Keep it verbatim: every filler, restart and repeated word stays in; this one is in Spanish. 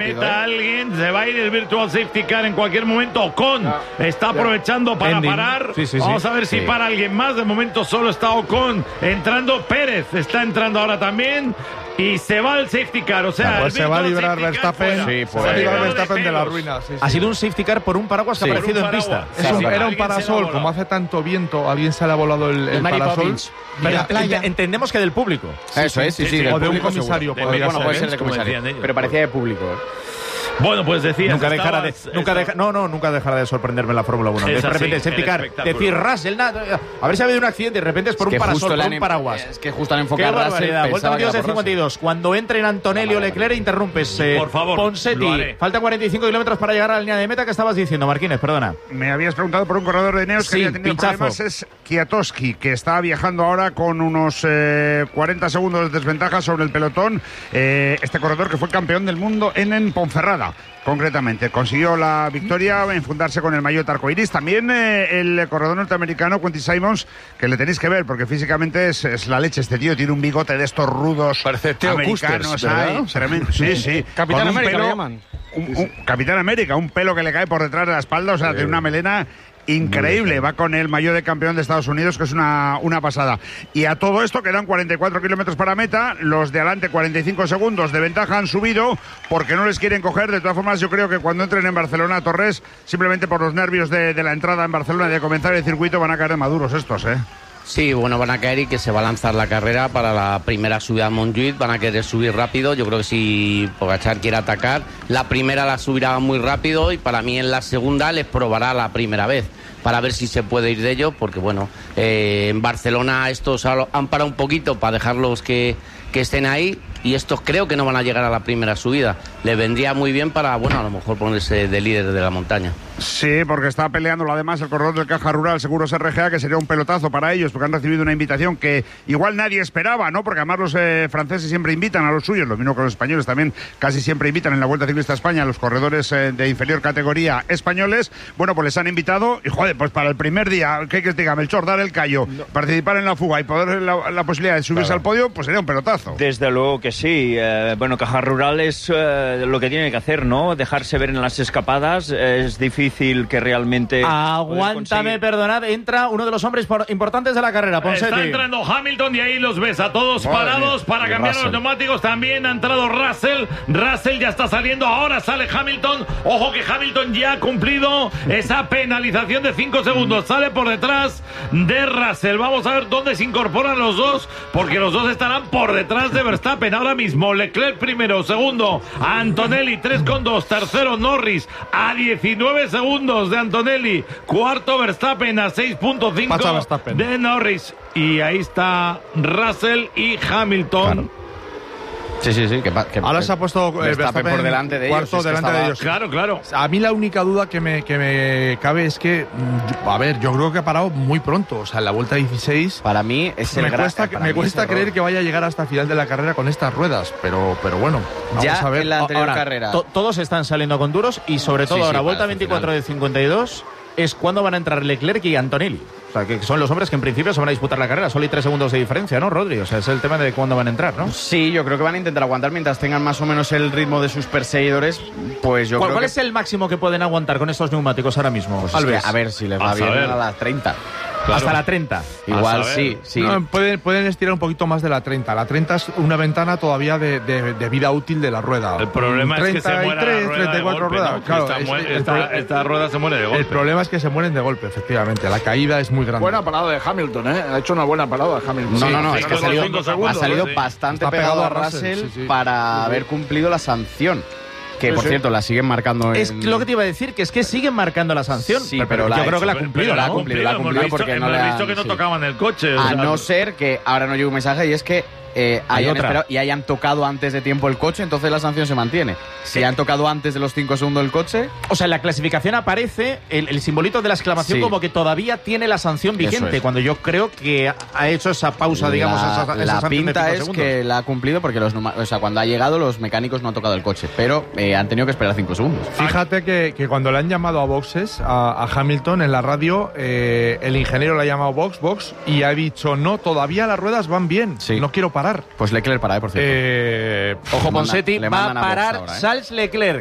rápido, meta ¿eh? alguien, se va a ir el virtual safety car en cualquier momento. Ocon Ah, está ya. aprovechando para Ending. parar. Sí, sí, sí. Vamos a ver si Sí. para alguien más. De momento solo está Ocon entrando. Pérez está entrando ahora también. Y se va el safety car. O sea, Pues el se va a virtual librar safety car Verstappen. fuera. Sí, Se va a pues. librar Fuera de Verstappen de la pelos. ruina. Sí, sí. Ha sido un safety car por un paraguas que Sí, ha aparecido por en un pista. paraguas. Es un- Sí, era un alguien se lo ha parasol, volado. como hace tanto viento, alguien se le ha volado el, el Mary parasol. Poppins. Mira, Pero ente- entendemos que del público. Eso es, sí, sí. sí, del o de un público comisario seguro. podría Bueno, ser, puede ¿eh? ser de Como comisario. decían ellos. Pero parecía de público, ¿eh? Bueno, pues decías. Nunca dejará de, estabas- nunca deja, no, no, nunca dejará de sorprenderme la Fórmula uno. Es De repente, así, safety el car, espectáculo. decir Russell, nada, a ver si ha habido un accidente y de repente es por Es un que justo parasol, le por han un em- paraguas. Es que justo al Qué enfocar a Russell barbaridad. Vuelta pensaba que veintidós era de por cincuenta y dos. Cuando entren Antonelli o Leclerc, interrumpes. eh, Por favor, lo Ponsetti. haré. Faltan cuarenta y cinco kilómetros para llegar a la línea de meta. ¿Qué estabas diciendo, Marquínez? Perdona. Me habías preguntado por un corredor de Ineos que Sí, había tenido pinchazo. problemas. Es Kwiatkowski, que está viajando ahora con unos eh, cuarenta segundos de desventaja sobre el pelotón. Eh, este corredor que fue campeón del mundo en, en Ponferrada, concretamente. Consiguió la victoria en fundarse con el maillot arcoiris. También eh, el corredor norteamericano, Quentin Simons, que le tenéis que ver, porque físicamente es, es la leche. Este tío tiene un bigote de estos rudos Parece Theo americanos. Custers, ¿verdad? Ay, tremendo. Sí, sí. Capitán Con un América pelo- le llaman. un- un- Capitán América, un pelo que le cae por detrás de la espalda, o sea, tiene una melena increíble. Va con el maillot de campeón de Estados Unidos, que es una, una pasada. Y a todo esto quedan cuarenta y cuatro kilómetros para meta. Los de adelante, cuarenta y cinco segundos de ventaja, han subido porque no les quieren coger. De todas formas, yo creo que cuando entren en Barcelona, Torres, simplemente por los nervios de, de la entrada en Barcelona y de comenzar el circuito, van a caer de maduros estos, ¿eh? Sí, bueno, van a caer y que se va a lanzar la carrera para la primera subida a Montjuïc. Van a querer subir rápido. Yo creo que si Pogačar quiere atacar, la primera la subirá muy rápido y para mí en la segunda les probará la primera vez para ver si se puede ir de ello, porque bueno, eh, en Barcelona estos han parado un poquito para dejarlos que, que estén ahí y estos creo que no van a llegar a la primera subida. Les vendría muy bien para, bueno, a lo mejor ponerse de líder de la montaña. Sí, porque está peleándolo además el corredor del Caja Rural Seguros R G A, que sería un pelotazo para ellos, porque han recibido una invitación que igual nadie esperaba, ¿no? Porque además los eh, franceses siempre invitan a los suyos, lo mismo que los españoles también casi siempre invitan en la Vuelta Ciclista a España a los corredores eh, de inferior categoría españoles. Bueno, pues les han invitado y, joder, pues para el primer día, ¿qué que diga? Melchor, dar el callo, no. participar en la fuga y poder la, la posibilidad de subirse claro. al podio, pues sería un pelotazo. Desde luego que sí. Eh, bueno, Caja Rural es eh, lo que tiene que hacer, ¿no? Dejarse ver en las escapadas. Eh, es difícil que realmente... Aguántame, perdonad. Entra uno de los hombres por, importantes de la carrera, Ponsetti. Está entrando Hamilton y ahí los ves a todos Madre parados para cambiar Russell. Los neumáticos. También ha entrado Russell. Russell ya está saliendo. Ahora sale Hamilton. Ojo que Hamilton ya ha cumplido esa penalización de cinco segundos. Sale por detrás de Russell. Vamos a ver dónde se incorporan los dos, porque los dos estarán por detrás de Verstappen ahora mismo. Leclerc primero, segundo Antonelli, tres con dos, tercero Norris a diecinueve segundos de Antonelli, cuarto Verstappen a seis punto cinco de Norris, y ahí está Russell y Hamilton. Claro. Sí, sí, sí. Que, que, Ahora que se ha puesto eh, Verstappen, Verstappen por delante de cuarto ellos. delante estaba... de ellos. Claro, claro. A mí la única duda que me, que me cabe es que, a ver, yo creo que ha parado muy pronto. O sea, en la vuelta dieciséis. Para mí es el Me gran, cuesta, para me mí cuesta es creer que vaya a llegar hasta el final de la carrera con estas ruedas. Pero, pero bueno, vamos ya a ver. en la anterior ahora, carrera. To todos están saliendo con duros y sobre todo sí, sí, ahora, vuelta veinticuatro de cincuenta y dos. Es cuando van a entrar Leclerc y Antonelli. O sea, que son los hombres que en principio se van a disputar la carrera. Solo hay tres segundos de diferencia, ¿no, Rodri? O sea, es el tema de cuándo van a entrar, ¿no? Sí, yo creo que van a intentar aguantar mientras tengan más o menos el ritmo de sus perseguidores. Pues yo ¿Cuál, creo ¿cuál que... es el máximo que pueden aguantar con estos neumáticos ahora mismo? Pues es que, a ver si les va a bien saber. a las treinta. Claro. Hasta la treinta. Igual sí, sí. No, pueden, pueden estirar un poquito más de la treinta. La treinta es una ventana todavía de, de, de vida útil de la rueda. El problema es que se muera la rueda treinta y cuatro de golpe, ruedas. ¿no? Claro, esta, es, muere, el esta, pro... esta rueda se muere de golpe. El problema es que se mueren de golpe, efectivamente. La caída es muy grande. Buena parada de Hamilton, ¿eh? Ha hecho una buena parada Hamilton. No, Sí, no, no, sí, es que ha salido, cinco ha segundos, salido sí. bastante Está pegado, pegado a a Russell, Russell, sí, sí. para Sí, sí. haber cumplido la sanción. Que, Sí, por sí. cierto, la siguen marcando Es en... lo que te iba a decir, que es que siguen marcando la sanción. Sí, pero, pero la yo ha creo hecho, que la ha pero- cumplido, pero la ha ¿no? cumplido, la ha Hemos cumplido visto- porque no hemos le visto han- que no sí. tocaban el coche. o A sea, no ser que ahora no llegue un mensaje y es que eh, Hay hayan otra. esperado y hayan tocado antes de tiempo el coche, entonces la sanción se mantiene. Si han tocado antes de los cinco segundos el coche, O sea, en la clasificación aparece el, el simbolito de la exclamación Sí. como que todavía tiene la sanción vigente, Eso es. cuando yo creo que ha hecho esa pausa, digamos, la, esa, esa la sanción de pinta cinco es segundos. que la ha cumplido porque los numa- o sea, cuando ha llegado los mecánicos no han tocado el coche, pero eh, han tenido que esperar cinco segundos. Fíjate que, que cuando le han llamado a boxes, a, a Hamilton en la radio, eh, el ingeniero le ha llamado box, box, y ha dicho, no, todavía las ruedas van bien, Sí. no quiero parar. Pues Leclerc para, eh, por cierto. Eh, Ojo, Le manda- Ponsetti le va a mandan a box parar ahora, ¿eh? Charles Leclerc.